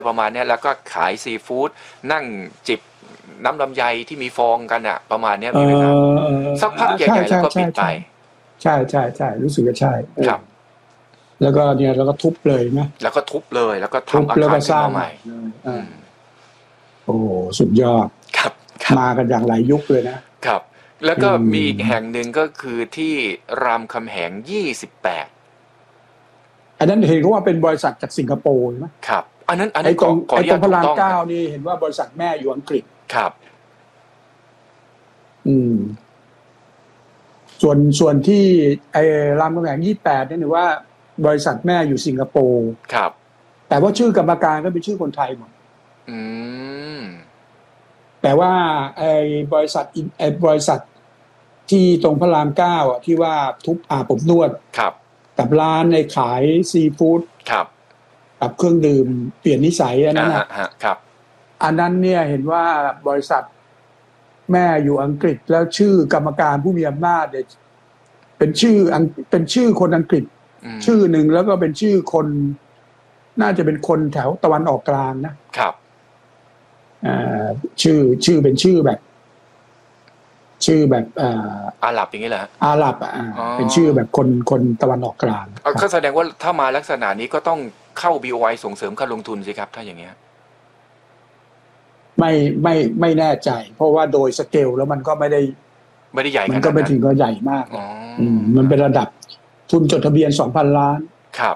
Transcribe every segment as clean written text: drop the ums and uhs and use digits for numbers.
ประมาณนี้แล้วก็ขายซีฟู้ดนั่งจิบน้ำลำไยที่มีฟองกันอ่ะประมาณนี้มีไหมครับสักพักใหญ่ๆแล้วก็ปิดไปใช่รู้สึกว่าใช่ครับแล้วก็เนี่ยเราก็ทุบเลยนะแล้วก็ทุบเลยแล้วก็ทำอาคารขึ้นมาใหม่โอ้สุดยอดครับมากันอย่างหลายยุคเลยนะครับแล้วก็มีอีกแห่งหนึ่งก็คือที่รามคำแหง28 อันนั้นเห็นเขาว่าเป็นบริษัทจากสิงคโปร์ใช่ไหมครับอันนั้นตรงพระราม9นี่เห็นว่าบริษัทแม่อยู่อังกฤษครับส่วนที่ไอ้รามคำแหง28นี่ถือว่าบริษัทแม่อยู่สิงคโปร์ครับแต่ว่าชื่อกรรมการก็เป็นชื่อคนไทยหมดแต่ว่าไอ้บริษัทที่ตรงพระราม9อ่ะที่ว่าทุบอาบอบนวดครับกับร้านในขายซีฟู้ดครับกับเครื่องดื่มเปลี่ยนนิสัยอันนั้นครับอันนั้นเนี่ยเห็นว่าบริษัทแม่อยู่อังกฤษแล้วชื่อกรรมการผู้มีอำนาจเนี่ยเป็นชื่อคนอังกฤษชื่อหนึ่งแล้วก็เป็นชื่อคนน่าจะเป็นคนแถวตะวันออกกลางนะครับชื่อเป็นชื่อแบบอาหรับอย่างนี้แหละอาหรับเป็นชื่อแบบคนตะวันออกกลางก็แสดงว่าถ้ามาลักษณะนี้ก็ต้องเข้า BOI ส่งเสริมการลงทุนสิครับถ้าอย่างเงี้ยไม่แน่ใจเพราะว่าโดยสเกลแล้วมันก็ไม่ได้ใหญ่มันก็ไม่ถึงก็ใหญ่มากมันเป็นระดับทุนจดทะเบียน 2,000 ล้านครับ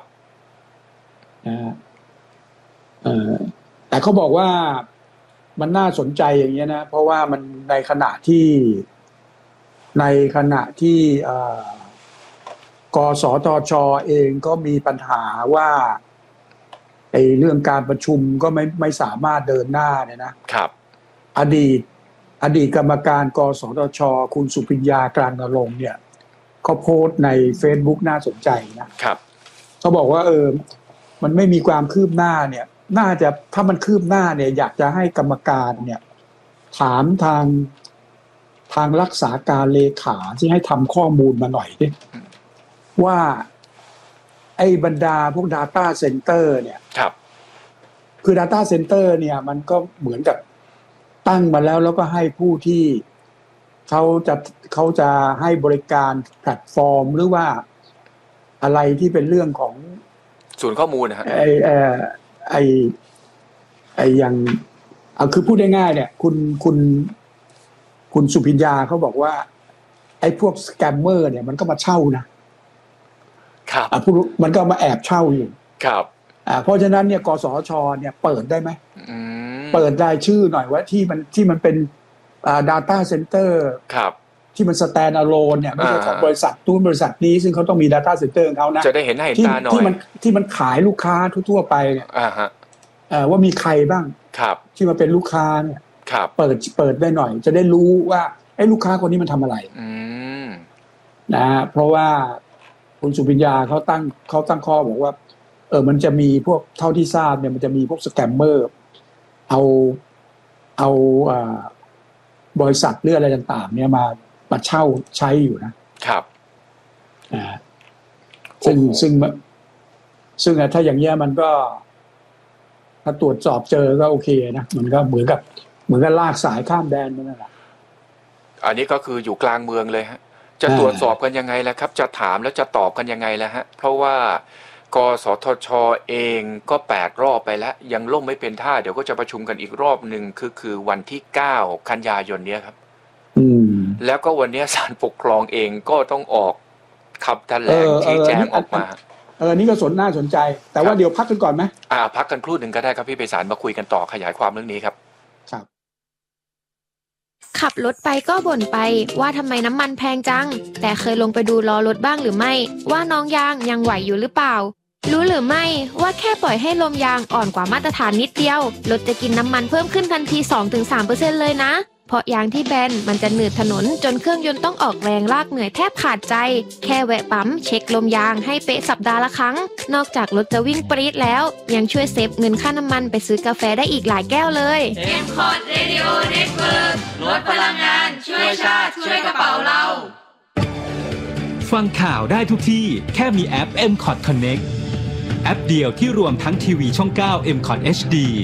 แต่เขาบอกว่ามันน่าสนใจอย่างเงี้ยนะเพราะว่ามันในขณะที่กสทช.เองก็มีปัญหาว่าไอ้เรื่องการประชุมก็ไม่สามารถเดินหน้าเนี่ยนะครับอดีตกรรมการกสทช.คุณสุพิญญากลางนรงค์เนี่ยเขาโพสต์ใน Facebook น่าสนใจนะครับเขาบอกว่ามันไม่มีความคืบหน้าเนี่ยน่าจะถ้ามันคืบหน้าเนี่ยอยากจะให้กรรมการเนี่ยถามทางรักษาการเลขาที่ให้ทำข้อมูลมาหน่อยดิว่าไอ้บรรดาพวก data center เนี่ยครับคือ data center เนี่ยมันก็เหมือนกับตั้งมาแล้วก็ให้ผู้ที่เขาจะให้บริการแพลตฟอร์มหรือว่าอะไรที่เป็นเรื่องของศูนย์ข้อมูลนะฮะอย่างคือพูดง่ายๆเนี่ยคุณสุพิญญาเขาบอกว่าไอ้พวกสแกมเมอร์เนี่ยมันก็มาเช่านะครับมันก็มาแอบเช่าอยู่ครับเพราะฉะนั้นเนี่ยกสทช.เนี่ยเปิดได้ไหมเปิดรายชื่อหน่อยว่าที่มันเป็นdata center ครับที่มัน stand alone เนี่ยไม่ใช่ของบริษัทตู้บริษัทนี้ซึ่งเขาต้องมี data center ของเขานะจะได้เห็นตาหน่อยที่มันขายลูกค้าทั่วไปเนี่ยว่ามีใครบ้างที่มาเป็นลูกค้าเนี่ยเปิดได้หน่อยจะได้รู้ว่าไอ้ลูกค้าคนนี้มันทำอะไรนะเพราะว่าคุณสุพิญญาเขาตั้งข้อบอกว่ามันจะมีพวกเท่าที่ทราบเนี่ยมันจะมีพวกสแกมเมอร์เอาบริษัทหรืออะไรต่างๆเนี่ยมาเช่าใช้อยู่นะครับซึ่งถ้าอย่างเงี้ยมันก็ถ้าตรวจสอบเจอก็โอเคนะมันก็เหมือนกับลากสายข้ามแดนนั่นแหละอันนี้ก็คืออยู่กลางเมืองเลยฮะจะตรวจสอบกันยังไงล่ะครับจะถามแล้วจะตอบกันยังไงล่ะฮะเพราะว่ากสทช.เองก็8 รอบไปแล้วยังล่มไม่เป็นท่าเดี๋ยวก็จะประชุมกันอีกรอบหนึ่งคือวันที่9 กันยายนนี้ครับแล้วก็วันนี้ศาลปกครองเองก็ต้องออกคำแถลงชี้แจงออกมานี่ก็น่าสนใจแต่ว่าเดี๋ยวพักกันก่อนไหมพักกันครู่หนึ่งก็ได้ครับพี่ไพศาลมาคุยกันต่อขยายความเรื่องนี้ครับขับรถไปก็บ่นไปว่าทำไมน้ำมันแพงจังแต่เคยลงไปดูล้อรถบ้างหรือไม่ว่าน้องยางยังไหวอยู่หรือเปล่ารู้หรือไม่ว่าแค่ปล่อยให้ลมยางอ่อนกว่ามาตรฐานนิดเดียวรถจะกินน้ำมันเพิ่มขึ้นทันที 2-3% เลยนะเพราะยางที่แบนมันจะหนืดถนนจนเครื่องยนต์ต้องออกแรงลากเหนื่อยแทบขาดใจแค่แวะปั๊มเช็คลมยางให้เป๊ะสัปดาห์ละครั้งนอกจากรถจะวิ่งปรี๊ดแล้วยังช่วยเซฟเงินค่าน้ำมันไปซื้อกาแฟได้อีกหลายแก้วเลย M-Cod Radio Network ลดพลังงานช่วยชาติช่วยกระเป๋าเราฟังข่าวได้ทุกที่แค่มีแอป M-Cod Connect แอปเดียวที่รวมทั้งทีวีช่อง 9 MCOT HD